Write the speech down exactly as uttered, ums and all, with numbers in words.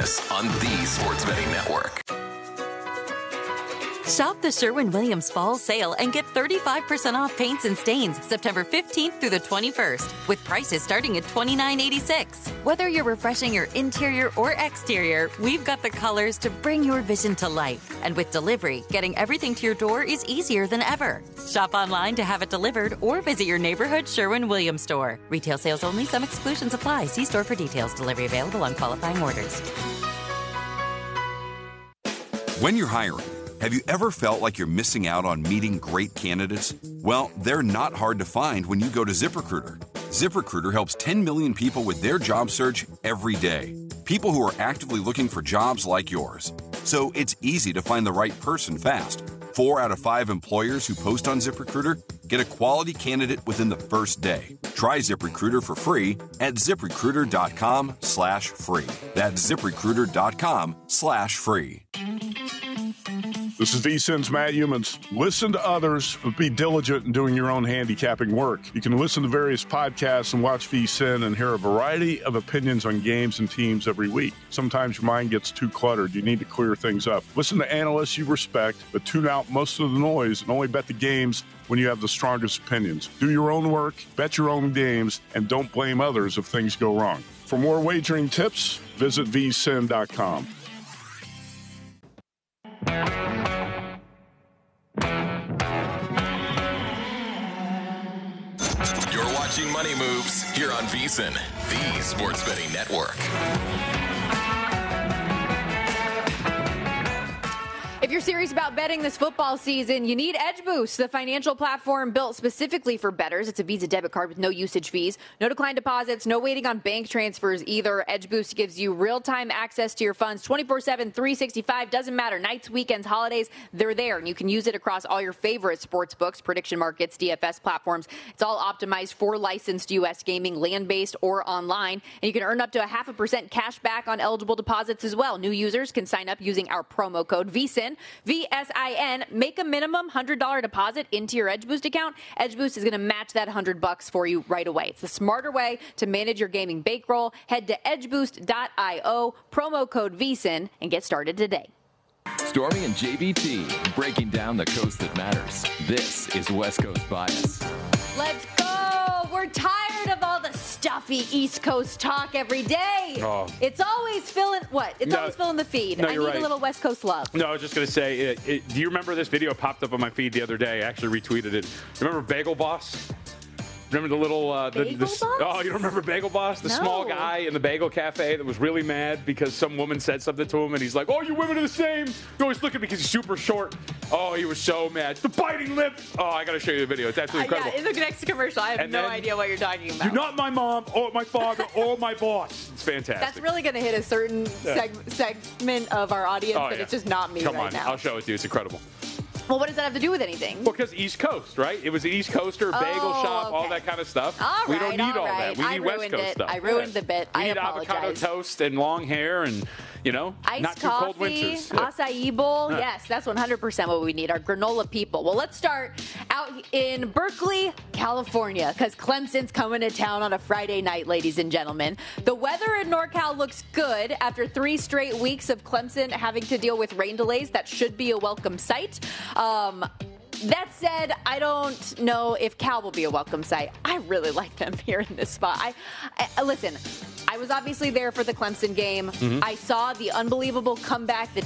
Moves on the Sports Betting Network. Shop the Sherwin-Williams Fall Sale and get thirty-five percent off paints and stains September fifteenth through the twenty-first, with prices starting at twenty-nine eighty-six. Whether you're refreshing your interior or exterior, we've got the colors to bring your vision to life. And with delivery, getting everything to your door is easier than ever. Shop online to have it delivered or visit your neighborhood Sherwin-Williams store. Retail sales only. Some exclusions apply. See store for details. Delivery available on qualifying orders. When you're hiring, have you ever felt like you're missing out on meeting great candidates? Well, they're not hard to find when you go to ZipRecruiter. ZipRecruiter helps ten million people with their job search every day. People who are actively looking for jobs like yours. So it's easy to find the right person fast. Four out of five employers who post on ZipRecruiter get a quality candidate within the first day. Try ZipRecruiter for free at ZipRecruiter.com slash free. That's ZipRecruiter.com slash free. This is VSiN's Matt Youmans. Listen to others, but be diligent in doing your own handicapping work. You can listen to various podcasts and watch VSiN and hear a variety of opinions on games and teams every week. Sometimes your mind gets too cluttered. You need to clear things up. Listen to analysts you respect, but tune out most of the noise and only bet the games when you have the strongest opinions. Do your own work, bet your own games, and don't blame others if things go wrong. For more wagering tips, visit V S I N dot com. You're watching Money Moves here on VSiN, the Sports Betting Network. If you're serious about betting this football season, you need Edge Boost, the financial platform built specifically for bettors. It's a Visa debit card with no usage fees, no declined deposits, no waiting on bank transfers either. Edge Boost gives you real-time access to your funds twenty-four seven, three sixty-five. Doesn't matter. Nights, weekends, holidays, they're there. And you can use it across all your favorite sports books, prediction markets, D F S platforms. It's all optimized for licensed U S gaming, land-based or online. And you can earn up to a half a percent cash back on eligible deposits as well. New users can sign up using our promo code VSiN. V S I N. Make a minimum one hundred dollars deposit into your Edge Boost account. Edge Boost is going to match that one hundred bucks for you right away. It's the smarter way to manage your gaming bankroll. Head to edge boost dot io, promo code VSiN, and get started today. Stormy and J B T, breaking down the coast that matters. This is West Coast Bias. Let's go! We're tired of all the stuffy East Coast talk every day. Oh. It's always filling, what? It's No, always filling the feed. no, I need you're right. a little West Coast love. No, I was just going to say, it, it, do you remember this video popped up on my feed the other day? I actually retweeted it. Remember Bagel Boss? Remember the little... Uh, the, Bagel the, Boss? Oh, you don't remember Bagel Boss? The No. small guy in the bagel cafe that was really mad because some woman said something to him, and he's like, oh, you women are the same. You always look at me because he's super short. Oh, he was so mad. The biting lip. Oh, I got to show you the video. It's absolutely Uh, incredible. yeah, in the next commercial, I have And no then- idea what you're talking about. You're not my mom or my father or my boss. It's fantastic. That's really going to hit a certain seg- segment of our audience Oh, that yeah. it's just not me Come right on, now. I'll show it to you. It's incredible. Well, what does that have to do with anything? Well, because East Coast, right? It was an East Coaster, bagel Oh, shop, all okay. that kind of stuff. All we right, don't need all, right. that. We I need West ruined Coast it. stuff. I ruined the bit. We I need avocado apologize. toast and long hair and, you know, Iced not too coffee, cold winters. Yeah. acai bowl. Yeah. Yes, that's one hundred percent what we need, our granola people. Well, let's start out in Berkeley, California, because Clemson's coming to town on a Friday night, ladies and gentlemen. The weather in NorCal looks good after three straight weeks of Clemson having to deal with rain delays. That should be a welcome sight. Um, That said, I don't know if Cal will be a welcome sight. I really like them here in this spot. I, I listen, I was obviously there for the Clemson game. Mm-hmm. I saw the unbelievable comeback, the